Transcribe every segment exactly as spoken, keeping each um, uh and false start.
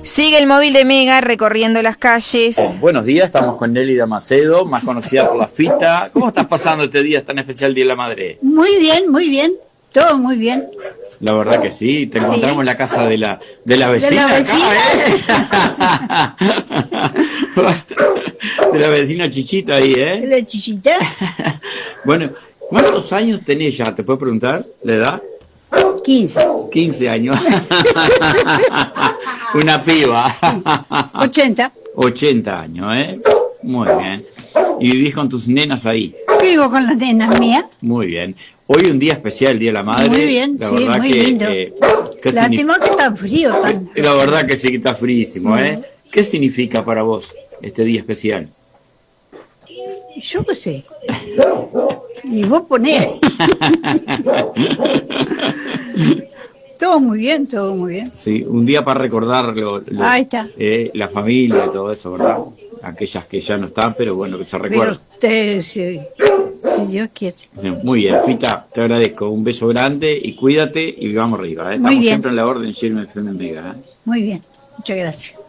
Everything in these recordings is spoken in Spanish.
Sigue el móvil de Mega recorriendo las calles. Oh, buenos días, estamos con Nelly Damacedo, más conocida por La Fita. ¿Cómo estás pasando este día tan especial, Día de la Madre? Muy bien, muy bien, todo muy bien. La verdad que sí, te encontramos sí. en la casa de la, de la vecina. ¿De la vecina? Acá, ¿eh? De la vecina Chichita ahí, ¿eh? ¿De la Chichita? Bueno, ¿cuántos años tenés ya? ¿Te puedo preguntar la edad? quince. quince años. Una piba. ochenta. ochenta años, ¿eh? Muy bien. ¿Y vivís con tus nenas ahí? Vivo con las nenas mías. Muy bien. Hoy un día especial, el Día de la Madre. Muy bien, la sí, verdad muy que, lindo. Eh, Lástima que está frío. Tan... La verdad que sí que está fríísimo, mm. ¿eh? ¿Qué significa para vos este día especial? Yo qué sé. Y vos ponés. Todo muy bien, todo muy bien. Sí, un día para recordar lo, lo, Ahí está. Eh, la familia y todo eso, ¿verdad? Aquellas que ya no están, pero bueno, que se recuerdan. Pero usted, si, si Dios quiere. Sí, muy bien, Fita, te agradezco. Un beso grande y cuídate y vamos arriba, ¿eh? Estamos muy bien. siempre en la orden, Shirme F M Mega, ¿eh? Muy bien, muchas gracias.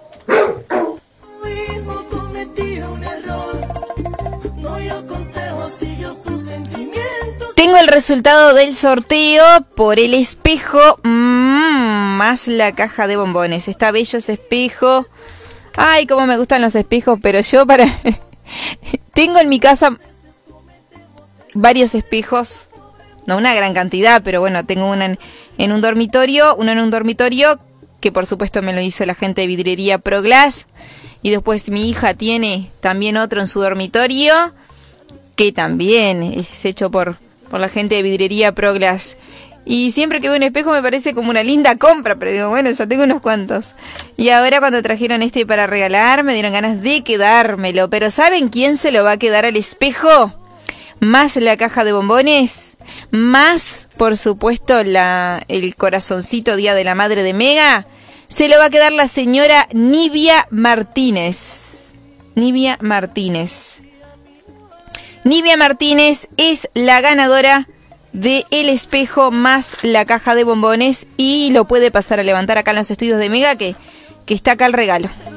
Tengo el resultado del sorteo por el espejo mmm, más la caja de bombones. Está bello ese espejo. Ay, cómo me gustan los espejos, pero yo para... Tengo en mi casa varios espejos. No una gran cantidad, pero bueno, tengo una en, en un dormitorio, uno en un dormitorio, que por supuesto me lo hizo la gente de vidrería ProGlass. Y después mi hija tiene también otro en su dormitorio, que también es hecho por... por la gente de vidrería ProGlass. Y siempre que veo un espejo me parece como una linda compra, pero digo, bueno, ya tengo unos cuantos. Y ahora cuando trajeron este para regalar, me dieron ganas de quedármelo. Pero ¿saben quién se lo va a quedar al espejo? Más la caja de bombones, más, por supuesto, la el corazoncito Día de la Madre de Mega. Se lo va a quedar la señora Nivia Martínez. Nivia Martínez. Nivia Martínez es la ganadora de el espejo más la caja de bombones y lo puede pasar a levantar acá en los estudios de Mega, que, que está acá el regalo.